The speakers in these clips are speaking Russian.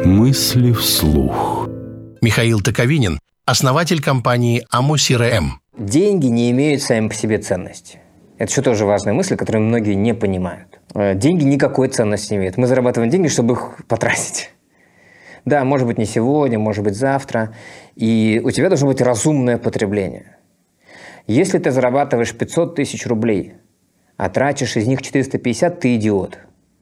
Мысли вслух. Михаил Токовинин, основатель компании АМО-СРМ. Деньги не имеют сами по себе ценности. Это еще тоже важная мысль, которую многие не понимают. Деньги никакой ценности не имеют. Мы зарабатываем деньги, чтобы их потратить. Да, может быть, не сегодня, может быть, завтра. И у тебя должно быть разумное потребление. Если ты зарабатываешь 500 тысяч рублей, а тратишь из них 450, ты идиот.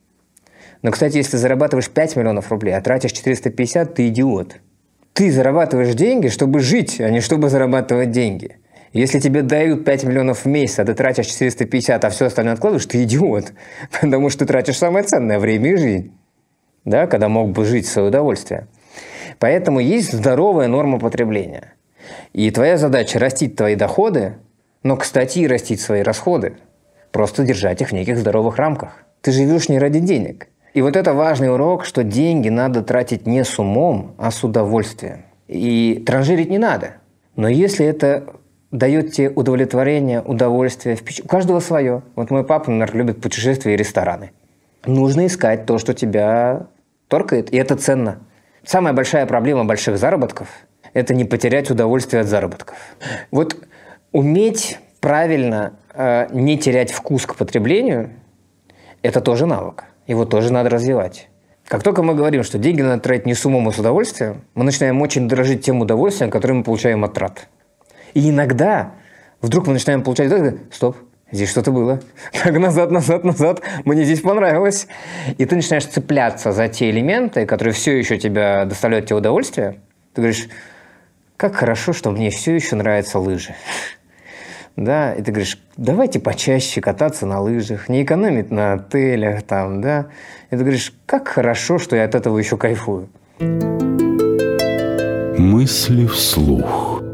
Но, кстати, если ты зарабатываешь 5 миллионов рублей, а тратишь 450, ты идиот. Ты зарабатываешь деньги, чтобы жить, а не чтобы зарабатывать деньги. Если тебе дают 5 миллионов в месяц, а ты тратишь 450, а все остальное откладываешь, ты идиот. Потому что ты тратишь самое ценное – время и жизнь. Да, когда мог бы жить в свое удовольствие. Поэтому есть здоровая норма потребления. И твоя задача – растить твои доходы, но, кстати, и растить свои расходы. Просто держать их в неких здоровых рамках. Ты живешь не ради денег. И вот это важный урок, что деньги надо тратить не с умом, а с удовольствием. И транжирить не надо. Но если это дает тебе удовлетворение, удовольствие, у каждого свое. Вот мой папа, например, любит путешествия и рестораны. Нужно искать то, что тебя торкает, и это ценно. Самая большая проблема больших заработков – это не потерять удовольствие от заработков. Вот уметь правильно не терять вкус к потреблению – это тоже навык. Его тоже надо развивать. Как только мы говорим, что деньги надо тратить не с умом, а с удовольствием, мы начинаем очень дорожить тем удовольствием, которое мы получаем от трат. И иногда вдруг мы начинаем получать удовольствие, стоп, здесь что-то было. Так, назад, мне здесь понравилось. И ты начинаешь цепляться за те элементы, которые все еще тебя доставляют тебе удовольствие. Ты говоришь, как хорошо, что мне все еще нравятся лыжи. Да, и ты говоришь, давайте почаще кататься на лыжах, не экономить на отелях там, да. И ты говоришь, как хорошо, что я от этого еще кайфую. Мысли вслух.